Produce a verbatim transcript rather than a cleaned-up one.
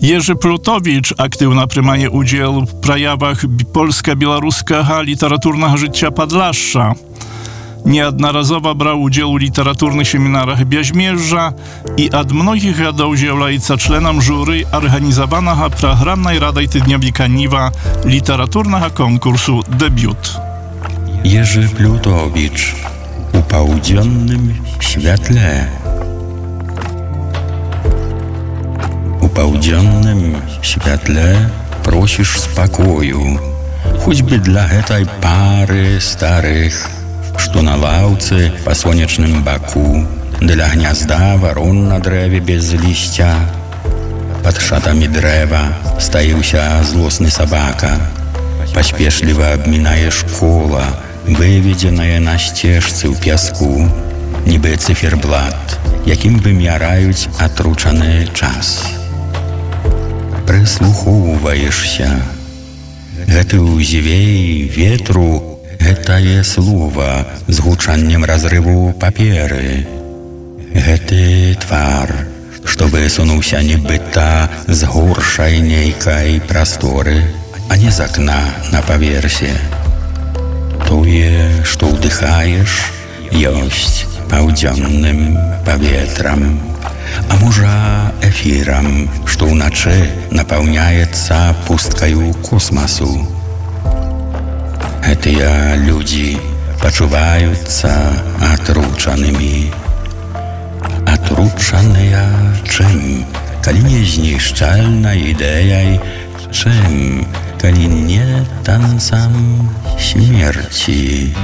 Jerzy Plutowicz aktywna prymanie udział w prejawach polska-białoruskiego literaturnego życia Podlasza. Niejednorazowo brał udział w literaturnych seminarach Biaźmierza i od mnogich lat zjawляется członem jury organizowanego programnej Radой Tygodniowika Niwa literaturnego konkursu Debiut. Jerzy Plutowicz u południonym świetle. U południonym świetle prosisz spokoju, choćby dla tej pary starych, что на лаўцы па сонечным баку, для гнязда варон на дрэве без лісця. Пад шатамі дрэва стаіўся злосны сабака, паспешліва абмінае школа, выведзеная на сцежцы ў пяску, нібы цыферблат, якім вымяраюць атручаны час. Прыслухоўваешся, гэты ўзвей ветру, гэтае слова з гучаннем разрыву паперы. Гэты твар, што высунуўся нібыта з горшай нейкай прасторы, а не з акна на паверсе. Тое, што ўдыхаеш, ёсць паўдзённым паветрам, а можа эфірам, што ўначы напаўняецца пусткаю космасу. Гэтыя людзі пачуваюцца атручанымі. Атручаныя чым? Калі не знішчальнай ідэяй, чым? Калі не танцам смерці.